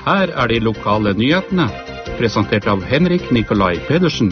Her de lokale nyhetene, presentert av Henrik Nikolai Pedersen.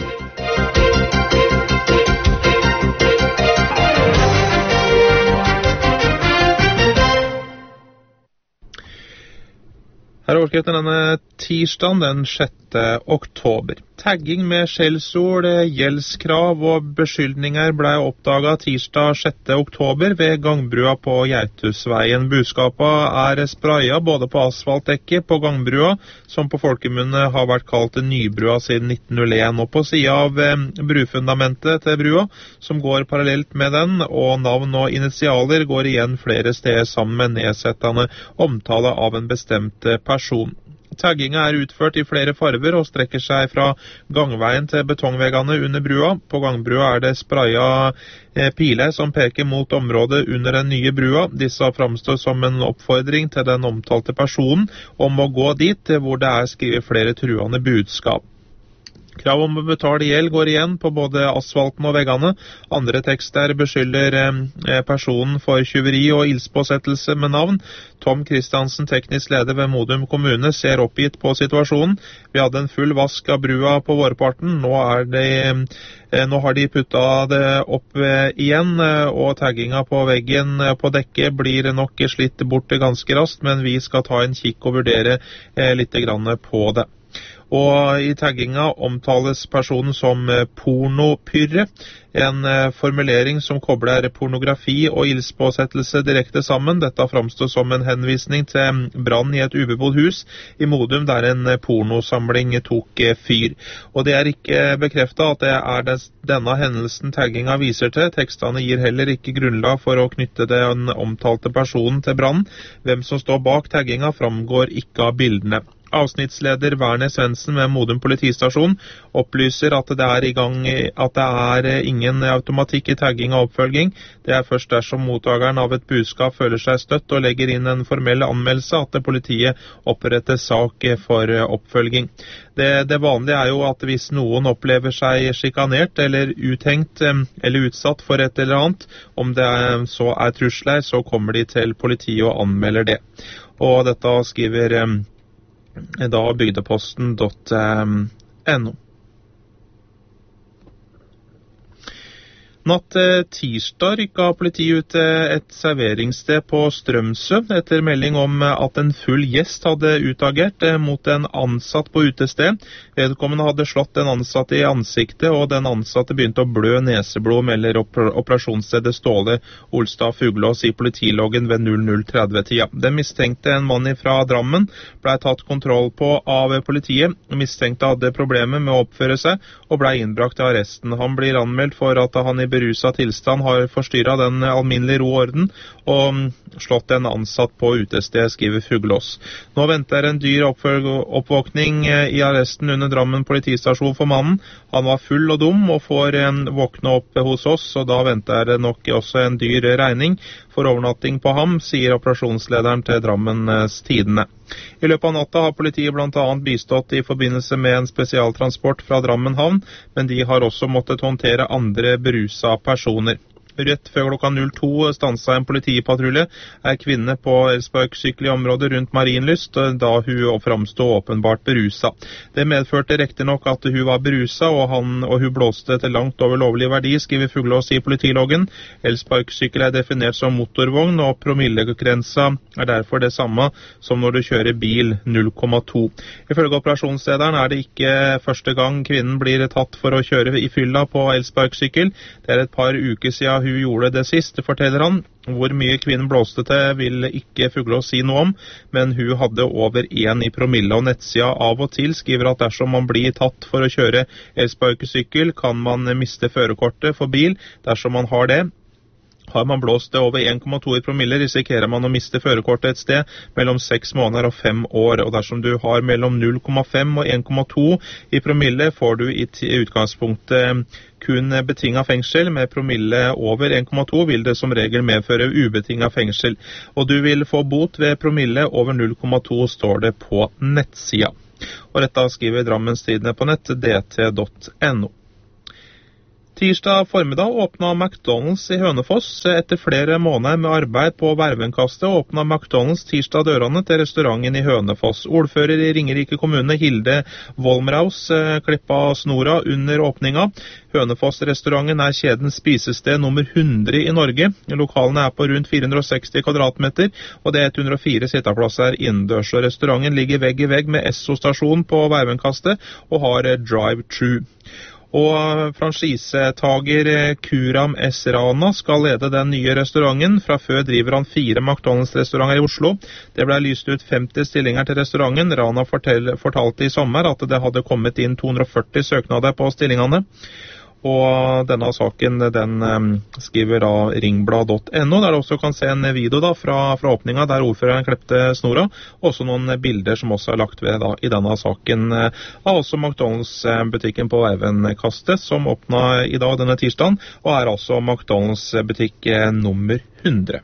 Her overskriften denne tirsdagen den 6. oktober. Tagging med skjellsord, gjeldskrav og beskyldninger ble oppdaget tirsdag 6. oktober ved gangbrua på Gjertusveien. Budskapet spraya både på asfaltdekket på gangbrua, som på folkemunne har vært kalt Nybrua siden 1901, og på siden av brufundamentet til brua, som går parallelt med den, og navn og initialer går igjen flere steder sammen med nedsettende omtale av en bestemt person. Tagginga utført i flere farver og strekker seg fra gangveien til betongveggene under brua. På gangbrua det spraya piler som peker mot området under den nye brua. Disse framstår som en oppfordring til den omtalte personen om å gå dit hvor det skrevet flere truende budskap. Krav om å betale gjeld går igjen på både asfalten og veggene. Andre tekster beskylder personen for tjuveri og ildspåsettelse med navn. Tom Kristiansen, teknisk leder ved Modum kommune, ser oppgitt på situasjonen. Vi hadde en full vask av brua på vårparten. Nå har de puttet det opp igjen, og tagginga på veggen på dekket blir nok slitt bort ganske raskt, men vi skal ta en kikk og vurdere litt grann på det. Og i tagginga omtales personen som pornopyrre, en formulering som kobler pornografi og ildspåsettelse direkte sammen. Dette framstår som en henvisning til brann i et ubebodd hus i Modum, der en pornosamling tok fyr. Og det ikke bekreftet at det denne hendelsen tagginga viser til. Tekstene gir heller ikke grunnlag for å knytte den omtalte personen til brann. Hvem som står bak tagginga framgår ikke av bildene. Avsnittsleder Werner Svendsen ved Modum politistasjon opplyser at det ingen automatikk i tagging og oppfølging. Det først dersom mottakeren av et budskap føler seg støtt og legger inn en formell anmeldelse at politiet oppretter sak for oppfølging. Det vanlige jo at hvis noen opplever seg sjikanert eller uthengt eller utsatt for et eller annet, om det så trusler, så kommer de til politiet og anmelder det. Og dette skriver da bygdeposten.no. Natt tirsdag rykket politiet ut et serveringssted på Strømsø etter melding om at en full gjest hadde utagert mot en ansatt på utested. Vedkommende hadde slått en ansatt i ansiktet, og den ansatte begynte å blø neseblod, melder operasjonsstedet Ståle Olstad Fuglås i politiloggen ved 00:30-tida. Den mistenkte, en mann fra Drammen, ble tatt kontroll på av politiet. Mistenkte hadde problemer med å oppføre seg og ble innbrakt til arresten. Han blir anmeldt for at han i beruset tilstand har forstyrret den alminnelige ro og orden og slått en ansatt på utested, skriver Fuglås. Nå venter en dyr oppvåkning i arresten under Drammen politistasjon for mannen. Han var full og dum og får våkne opp hos oss, og da venter det nok også en dyr regning for overnatting på ham, sier operasjonslederen til Drammens Tidende. I løpet av natta har politiet blant annet bistått i forbindelse med en spesialtransport fra Drammen havn, men de har også måttet håndtere andre berusa personer. Rett før klokka 02 stanset en politipatrulje kvinne på elsparkesykkel i området rundt Marienlyst, da hun framstod åpenbart berusa. Det medførte riktig nok at hun var berusa, og hun blåste til langt over lovlig verdi, skriver Fuglås i politiloggen. Elsparkesykkel definert som motorvogn, og promillegrensa derfor det samme som når du kjører bil, 0,2. Ifølge operasjonslederen det ikke første gang kvinnen blir tatt for å kjøre i fylla på elsparkesykkel. Det et par uker siden hun gjorde det sist, forteller han. Hvor mye kvinnen blåste til vil ikke Fuglås si noe om, men hun hadde over 1 i promille, og nettsida av og til skriver at dersom man blir tatt for å kjøre elsparkesykkel, kan man miste førerkortet for bil dersom man har det. Har man blåst det over 1,2 i promille, risikerer man å miste førerkortet et sted mellom 6 måneder og 5 år, og dersom du har mellom 0,5 og 1,2 i promille, får du i utgangspunktet kun betinget fengsel. Med promille over 1,2 vil det som regel medføre ubetinget fengsel, og du vil få bot ved promille over 0,2, står det på nettsida. Og dette skriver Drammens Tidende på nett, dt.no. Tirsdag formiddag åpnet McDonald's i Hønefoss. Etter flere måneder med arbeid på Vervenkastet åpnet McDonald's tirsdag dørene til restauranten i Hønefoss. Ordfører i Ringerike kommune, Hilde Volmeraus, klippa snora under åpninga. Hønefoss-restauranten er kjedens spisested nummer 100 i Norge. Lokalene er på rundt 460 kvadratmeter, og det er 104 sitteplasser innendørs. Restauranten ligger vegg i vegg med Esso-stasjonen på Vervenkastet og har drive-thru. Og franchisetager Kuram S. Rana skal lede den nye restauranten. Fra før driver han 4 McDonald's-restauranter i Oslo. Det ble lyst ut 50 stillinger til restauranten. Rana fortalte i sommer at det hadde kommet inn 240 søknader på stillingene. Og denne saken den skriver da ringblad.no, der du også kan se en video da fra åpninga der ordføreren klepte snora. Også noen bilder som også er lagt ved da i denne saken av også McDonald's-butikken på Vervenkastet, som åpnet i dag denne tirsdagen, og er altså McDonald's-butikk nummer 100.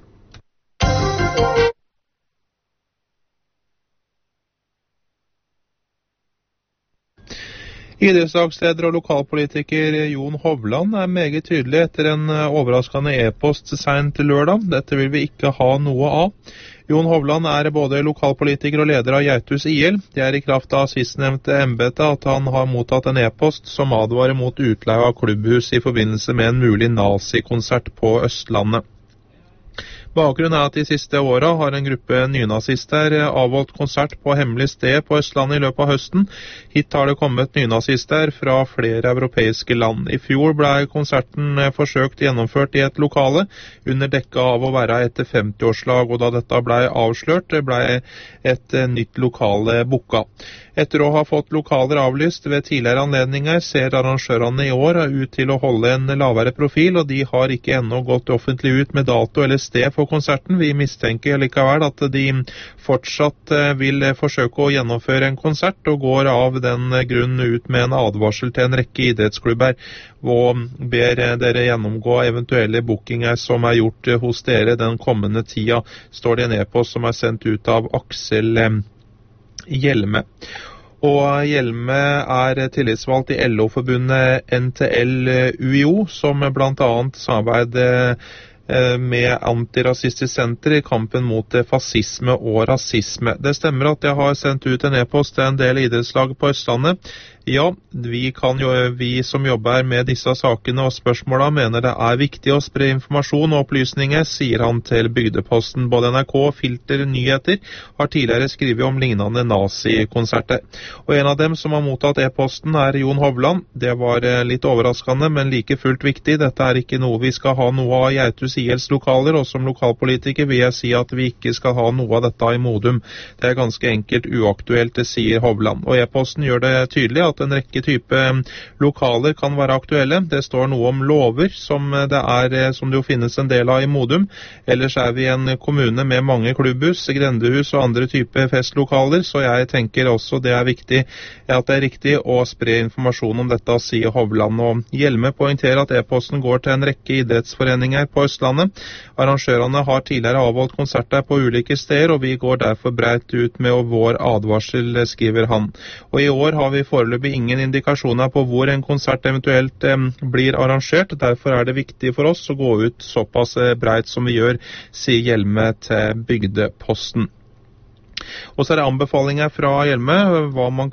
Idrettslagsleder og lokalpolitiker Jon Hovland er meget tydelig etter en overraskende e-post sent lørdag. Dette vil vi ikke ha noe av. Jon Hovland er både lokalpolitiker og leder av Geitus IL. Det er i kraft av sistnevnte embete at han har mottatt en e-post som advarer mot utleie av klubbhus i forbindelse med en mulig nazikonsert på Østlandet. Bakgrunnen er at de siste årene har en gruppe nynazister avholdt konsert på hemmelig sted på Østlandet i løpet av høsten. Hit har det kommet nynazister fra flere europeiske land. I fjor ble konserten forsøkt gjennomført i et lokale, under dekka av å være et 50-årslag, og da dette ble avslørt, ble et nytt lokale booka. Etter å ha fått lokaler avlyst ved tidligere anledninger, ser arrangørene i år ut til å holde en lavere profil, og de har ikke ennå gått offentlig ut med dato eller sted for konserten. Vi mistenker likevel at de fortsatt vil forsøke å gjennomføre en konsert, og går av den grunn ut med en advarsel til en rekke idrettsklubber, og ber dere gjennomgå eventuelle bookinger som er gjort hos dere den kommende tida, står det en e-post som er sendt ut av Aksel Hjelme. Og Hjelme er tillitsvalgt i LO-forbundet NTL UiO, som blant annet samarbeider med Antirasistisk Senter i kampen mot fascisme og rasisme. Det stemmer at jeg har sendt ut en e-post til en del idrettslag på Østlandet. Ja, vi som jobber med disse sakene og spørsmålene mener det er viktig å spre informasjon og opplysninger, sier han til Bygdeposten. Både NRK og Filter Nyheter har tidligere skrivet om lignende nazi-konserter. Og en av dem som har mottatt e-posten er Jon Hovland. Det var litt overraskende, men like fullt viktig. Dette er ikke noe vi skal ha noe av i Geitus ILs lokaler, og som lokalpolitiker vil jeg si at vi ikke skal ha noe av dette i Modum. Det er ganske enkelt uaktuelt, sier Hovland. Og e-posten gjør det tydelig at en rekke type lokaler kan være aktuelle. Det står noe om lover som det jo finnes en del av i Modum. Ellers er vi en kommune med mange klubbhus, grendehus og andre type festlokaler, så jeg tenker også det er viktig at det er riktig å spre informasjon om dette, sier Hovland. Og Hjelme poengterer at e-posten går til en rekke idrettsforeninger på Østlandet. Arrangørene har tidligere avholdt konserter på ulike steder, og vi går derfor breit ut med vår advarsel, skriver han. Og i år har vi foreløpig ingen indikasjoner på hvor en konsert eventuelt blir arrangert. Derfor er det viktig for oss å gå ut såpass breit som vi gjør, sier Hjelme til Bygdeposten. Og så er det anbefalinger fra Hjelme hva man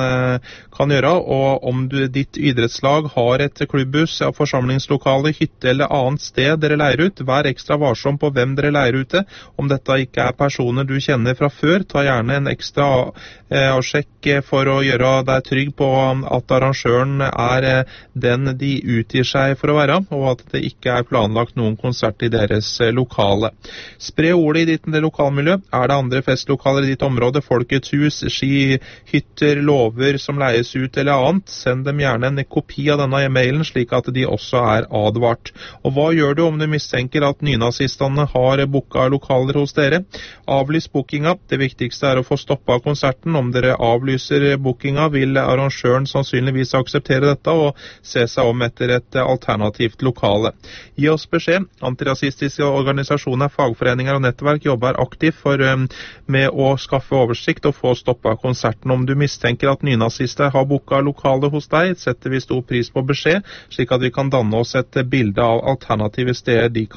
kan gjøre, og om ditt idrettslag har et klubbhus, forsamlingslokale, hytte eller annet sted dere leier ut, vær ekstra varsom på hvem dere leier ut det. Om dette ikke er personer du kjenner fra før, ta gjerne en ekstra avsjekk for å gjøre deg trygg på at arrangøren er den de utgir seg for å være, og at det ikke er planlagt noen konsert i deres lokale. Spre ordet i ditt lokalmiljø. Er det andre festlokaler i ditt område, Folkets hus, ski, hytter, lover som leies ut eller annet, send dem gjerne en kopi av denne e-mailen, slik at de også er advart. Og hva gjør du om du mistenker at nynazistene har booket lokaler hos dere? Avlys bookinga. Det viktigste er å få stoppet konserten. Om dere avlyser bookinga, vil arrangøren sannsynligvis akseptere dette og se seg om etter et alternativt lokale. Gi oss beskjed. Antirasistiske organisasjoner, fagforeninger og nettverk jobber aktivt med å skaffe oversikt og få stoppet konserten. Om du mistenker at nynazister har booket lokale hos deg, setter vi stor pris på beskjed, slik at vi kan danne oss et bilde av alternative steder de kan